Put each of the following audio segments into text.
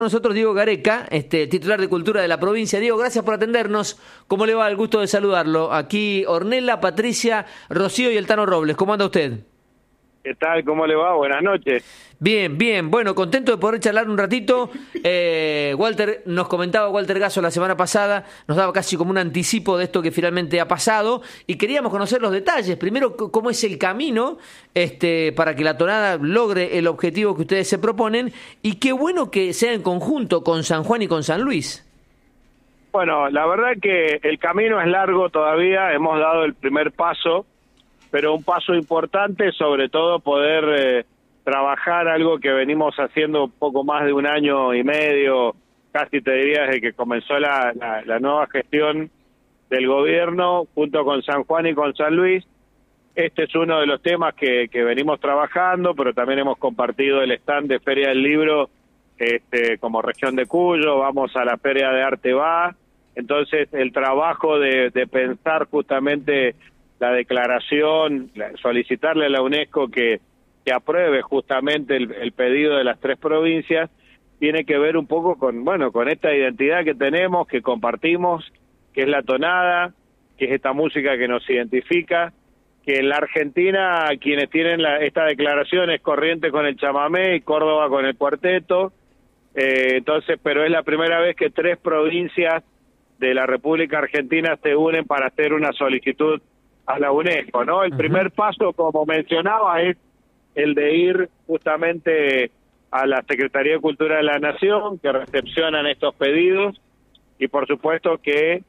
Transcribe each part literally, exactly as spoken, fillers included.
Nosotros Diego Gareca, este, titular de Cultura de la provincia. Diego, gracias por atendernos. ¿Cómo le va? El gusto de saludarlo. Aquí Ornella, Patricia, Rocío y el Tano Robles. ¿Cómo anda usted? ¿Qué tal? ¿Cómo le va? Buenas noches. Bien, bien. Bueno, contento de poder charlar un ratito. Eh, Walter, nos comentaba Walter Gasso la semana pasada, nos daba casi como un anticipo de esto que finalmente ha pasado y queríamos conocer los detalles. Primero, cómo es el camino este, para que la tonada logre el objetivo que ustedes se proponen y qué bueno que sea en conjunto con San Juan y con San Luis. Bueno, la verdad que el camino es largo todavía, hemos dado el primer paso, pero un paso importante, sobre todo poder eh, trabajar algo que venimos haciendo un poco más de un año y medio, casi te diría desde que comenzó la, la, la nueva gestión del gobierno, junto con San Juan y con San Luis. Este es uno de los temas que, que venimos trabajando, pero también hemos compartido el stand de Feria del Libro este, como región de Cuyo, vamos a la Feria de Arte Va, entonces el trabajo de, de pensar justamente la declaración, solicitarle a la UNESCO que, que apruebe justamente el, el pedido de las tres provincias, tiene que ver un poco con, bueno, con esta identidad que tenemos, que compartimos, que es la tonada, que es esta música que nos identifica, que en la Argentina quienes tienen la, esta declaración es Corrientes con el chamamé y Córdoba con el cuarteto, eh, entonces, pero es la primera vez que tres provincias de la República Argentina se unen para hacer una solicitud a la UNESCO, ¿no? El uh-huh. primer paso, como mencionaba, es el de ir justamente a la Secretaría de Cultura de la Nación, que recepcionan estos pedidos, y por supuesto que,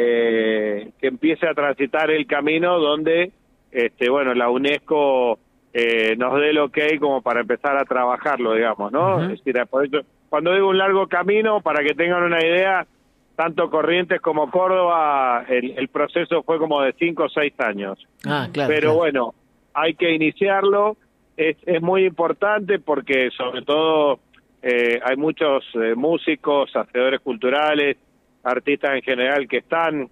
eh, que empiece a transitar el camino donde, este, bueno, la UNESCO eh, nos dé el ok como para empezar a trabajarlo, digamos, ¿no? Uh-huh. Es decir, por eso, cuando digo un largo camino, para que tengan una idea, tanto Corrientes como Córdoba, el, el proceso fue como de cinco o seis años. Ah, claro. Pero claro. bueno, hay que iniciarlo. Es, es muy importante porque sobre todo eh, hay muchos eh, músicos, hacedores culturales, artistas en general que están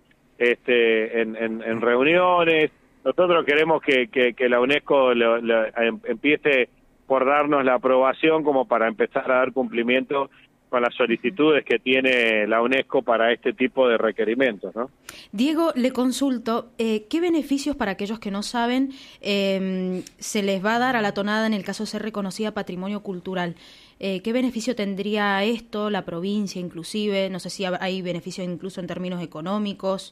este, en, en, en reuniones. Nosotros queremos que, que, que la UNESCO lo, lo, em, empiece por darnos la aprobación como para empezar a dar cumplimiento con las solicitudes que tiene la UNESCO para este tipo de requerimientos, ¿no? Diego, le consulto, eh, ¿qué beneficios para aquellos que no saben eh, se les va a dar a la tonada en el caso de ser reconocida patrimonio cultural? Eh, ¿Qué beneficio tendría esto, la provincia inclusive? No sé si hay beneficios incluso en términos económicos.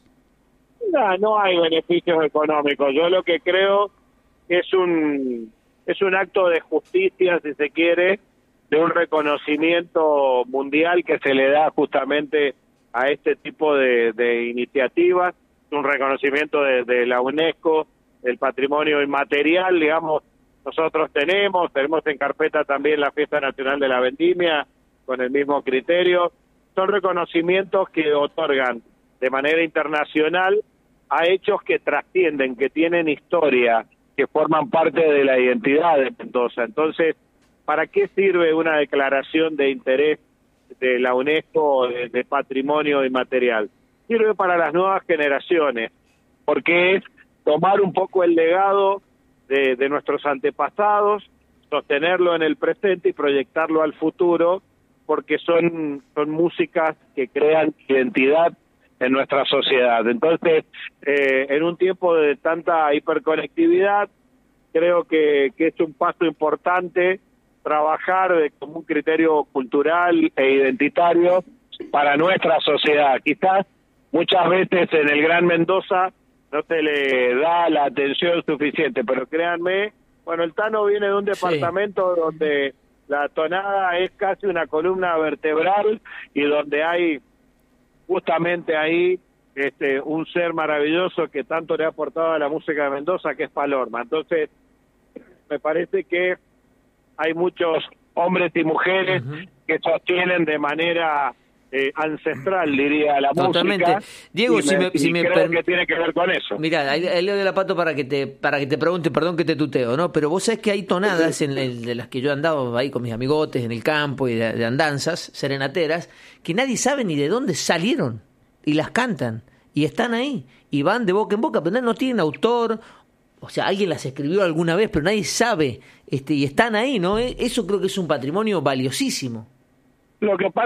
No, no hay beneficios económicos. Yo lo que creo es un, es un acto de justicia, si se quiere, de un reconocimiento mundial que se le da justamente a este tipo de, de iniciativas, un reconocimiento de, de la UNESCO, el patrimonio inmaterial, digamos, nosotros tenemos, tenemos en carpeta también la Fiesta Nacional de la Vendimia, con el mismo criterio, son reconocimientos que otorgan de manera internacional a hechos que trascienden, que tienen historia, que forman parte de la identidad de Mendoza. Entonces, ¿para qué sirve una declaración de interés de la UNESCO de, de patrimonio inmaterial? Sirve para las nuevas generaciones, porque es tomar un poco el legado de, de nuestros antepasados, sostenerlo en el presente y proyectarlo al futuro, porque son, son músicas que crean identidad en nuestra sociedad. Entonces, eh, en un tiempo de tanta hiperconectividad, creo que, que es un paso importante trabajar de, como un criterio cultural e identitario para nuestra sociedad. Quizás muchas veces en el Gran Mendoza no se le da la atención suficiente, pero créanme, bueno, el Tano viene de un departamento sí. donde la tonada es casi una columna vertebral y donde hay justamente ahí este un ser maravilloso que tanto le ha aportado a la música de Mendoza, que es Palorma. Entonces, me parece que hay muchos hombres y mujeres uh-huh. que sostienen de manera eh, ancestral, diría, la Totalmente. música. Diego, y si me, me, si y me creo per... que tiene que ver con eso. Mirá, ahí, ahí le doy la pato para que te para que te pregunte, perdón que te tuteo, ¿no? Pero vos sabés que hay tonadas en el, de las que yo he andado ahí con mis amigotes en el campo y de, de andanzas, serenateras, que nadie sabe ni de dónde salieron y las cantan y están ahí y van de boca en boca, pero no tienen autor. O sea, alguien las escribió alguna vez, pero nadie sabe, este, y están ahí, ¿no? Eso creo que es un patrimonio valiosísimo. Lo que pasa